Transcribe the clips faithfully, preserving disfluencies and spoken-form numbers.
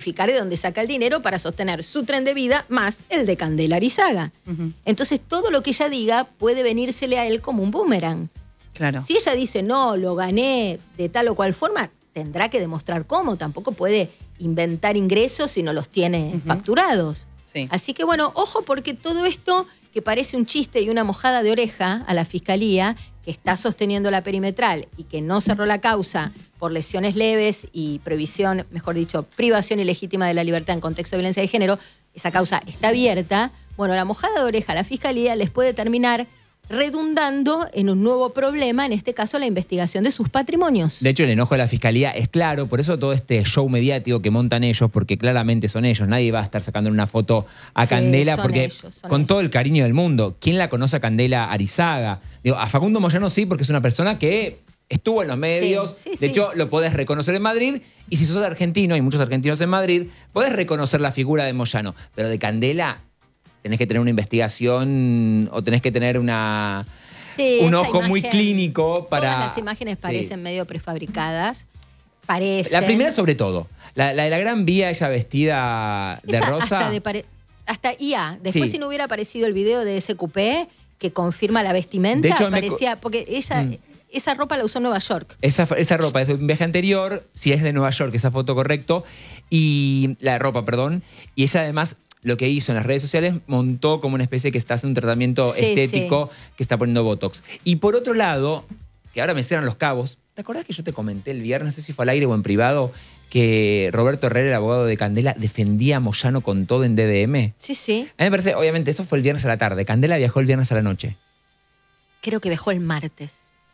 justificar de dónde saca el dinero para sostener su tren de vida más el de Candela Arizaga. Uh-huh. Entonces, todo lo que ella diga puede venírsele a él como un boomerang. Claro. Si ella dice, no, lo gané de tal o cual forma, tendrá que demostrar cómo. Tampoco puede inventar ingresos si no los tiene uh-huh. facturados. Sí. Así que, bueno, ojo, porque todo esto que parece un chiste y una mojada de oreja a la Fiscalía, que está sosteniendo la perimetral y que no cerró la causa por lesiones leves y prohibición, mejor dicho, privación ilegítima de la libertad en contexto de violencia de género, esa causa está abierta. Bueno, la mojada de oreja a la Fiscalía les puede terminar redundando en un nuevo problema, en este caso la investigación de sus patrimonios. De hecho, el enojo de la Fiscalía es claro, por eso todo este show mediático que montan ellos, porque claramente son ellos, nadie va a estar sacando una foto a sí, Candela, porque ellos, con ellos. Todo el cariño del mundo, ¿quién la conoce a Candela Arizaga? Digo, a Facundo Moyano sí, porque es una persona que estuvo en los medios, sí, sí, de sí. hecho lo podés reconocer en Madrid, y si sos argentino, hay muchos argentinos en Madrid, podés reconocer la figura de Moyano, pero de Candela tenés que tener una investigación o tenés que tener una, sí, un ojo imagen, muy clínico para... Todas las imágenes parecen sí. medio prefabricadas. Parecen. La primera sobre todo. La, la de la Gran Vía, ella vestida de Esa rosa. Hasta, de pare... hasta I A. Después sí. si no hubiera aparecido el video de ese coupé que confirma la vestimenta, de hecho, parecía... Me... Porque ella... Mm. Esa ropa la usó en Nueva York. Esa, esa ropa es de un viaje anterior, si es de Nueva York, esa foto correcto. Y la ropa, perdón. Y ella además... Lo que hizo en las redes sociales, montó como una especie que está haciendo un tratamiento sí, estético, sí. que está poniendo Botox. Y por otro lado, que ahora me cierran los cabos, ¿te acordás que yo te comenté el viernes, no sé si fue al aire o en privado, que Roberto Herrera, el abogado de Candela, defendía a Moyano con todo en D D M? Sí, sí. A mí me parece, obviamente, eso fue el viernes a la tarde. Candela viajó el viernes a la noche. Creo que viajó el martes.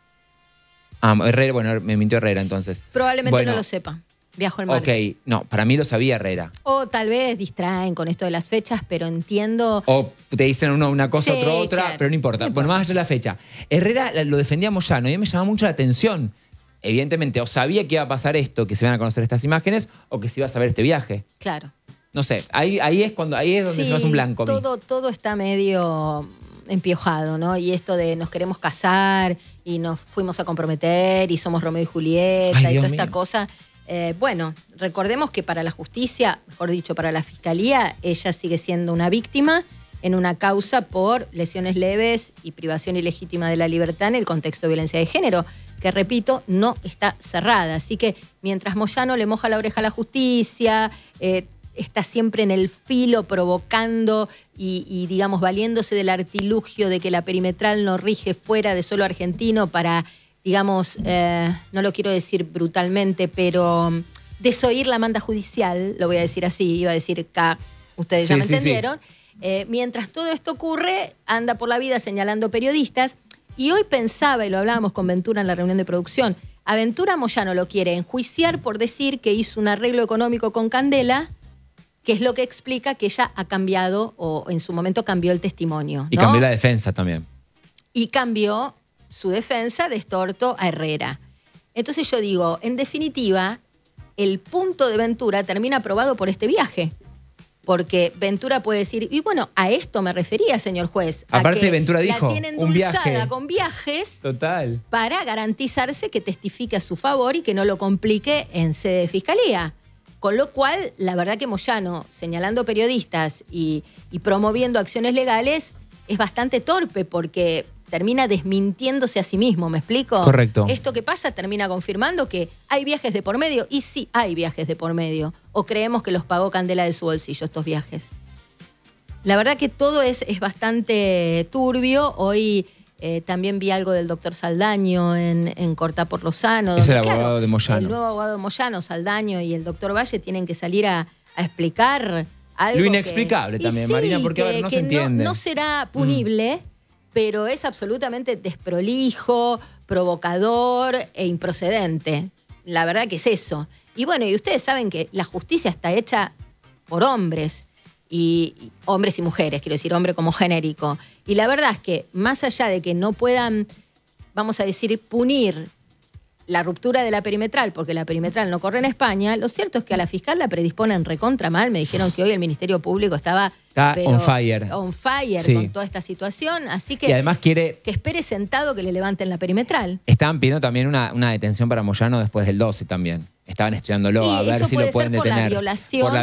Ah, Herrera, bueno, me mintió Herrera entonces. Probablemente bueno, no lo sepa. Viajo el martes. Ok, no, para mí lo sabía Herrera. O tal vez distraen con esto de las fechas, pero entiendo... O te dicen uno una cosa, sí, otro otra, claro. pero no importa. no bueno, importa. más allá de la fecha. Herrera lo defendía a Moyano y a mí me llamaba mucho la atención. Evidentemente, o sabía que iba a pasar esto, que se iban a conocer estas imágenes, o que se iba a saber este viaje. Claro. No sé, ahí, ahí es cuando ahí es donde sí, se me hace un blanco. Todo, todo está medio empiojado, ¿no? Y esto de nos queremos casar y nos fuimos a comprometer y somos Romeo y Julieta Ay, y toda mío. esta cosa... Eh, bueno, recordemos que para la justicia, mejor dicho, para la Fiscalía, ella sigue siendo una víctima en una causa por lesiones leves y privación ilegítima de la libertad en el contexto de violencia de género, que, repito, no está cerrada. Así que mientras Moyano le moja la oreja a la justicia, eh, está siempre en el filo provocando y, y, digamos, valiéndose del artilugio de que la perimetral no rige fuera de suelo argentino para... digamos, eh, no lo quiero decir brutalmente, pero desoír la manda judicial, lo voy a decir así, iba a decir K, ustedes ya sí, me sí, entendieron. Sí. Eh, mientras todo esto ocurre, anda por la vida señalando periodistas, y hoy pensaba, y lo hablábamos con Ventura en la reunión de producción, a Ventura Moyano lo quiere enjuiciar por decir que hizo un arreglo económico con Candela, que es lo que explica que ella ha cambiado, o en su momento cambió el testimonio, ¿no? Y cambió la defensa también. Y cambió... su defensa de extorto a Herrera. Entonces yo digo, en definitiva, el punto de Ventura termina aprobado por este viaje. Porque Ventura puede decir, y bueno, a esto me refería, señor juez. Aparte, a que Ventura dijo, la tienen un viaje. con viajes. Total. Para garantizarse que testifique a su favor y que no lo complique en sede de fiscalía. Con lo cual, la verdad que Moyano, señalando periodistas y, y promoviendo acciones legales, es bastante torpe porque... termina desmintiéndose a sí mismo, ¿me explico? Correcto. Esto que pasa termina confirmando que hay viajes de por medio, y sí hay viajes de por medio. O creemos que los pagó Candela de su bolsillo estos viajes. La verdad que todo es, es bastante turbio. Hoy eh, también vi algo del doctor Saldaño en, en Cortá por Lozano. Es donde, el abogado claro, de Moyano. El nuevo abogado de Moyano, Saldaño y el doctor Valle tienen que salir a, a explicar algo. Lo inexplicable que, también, sí, Marina, porque que, a ver, no que se entiende. No, no será punible. Mm. Pero es absolutamente desprolijo, provocador e improcedente. La verdad que es eso. Y bueno, y ustedes saben que la justicia está hecha por hombres, y, y hombres y mujeres, quiero decir, hombre como genérico. Y la verdad es que más allá de que no puedan, vamos a decir, punir la ruptura de la perimetral, porque la perimetral no corre en España, lo cierto es que a la fiscal la predisponen recontra mal. Me dijeron que hoy el Ministerio Público estaba... Está pero on fire. On fire sí. con toda esta situación. Así que, y además quiere, que espere sentado que le levanten la perimetral. Estaban pidiendo también una, una detención para Moyano después del doce también. Estaban estudiándolo y a ver si lo pueden por detener. La violación por la